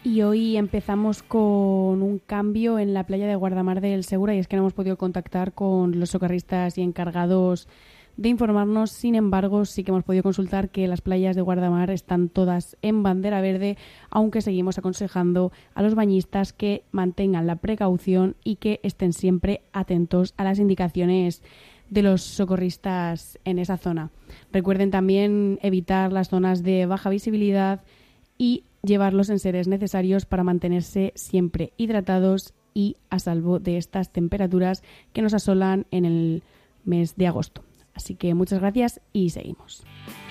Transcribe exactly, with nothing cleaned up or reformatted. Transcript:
Y hoy empezamos con un cambio en la playa de Guardamar del Segura, y es que no hemos podido contactar con los socorristas y encargados de informarnos. Sin embargo, sí que hemos podido consultar que las playas de Guardamar están todas en bandera verde, aunque seguimos aconsejando a los bañistas que mantengan la precaución y que estén siempre atentos a las indicaciones de los socorristas en esa zona. Recuerden también evitar las zonas de baja visibilidad y llevar los enseres necesarios para mantenerse siempre hidratados y a salvo de estas temperaturas que nos asolan en el mes de agosto. Así que muchas gracias y seguimos.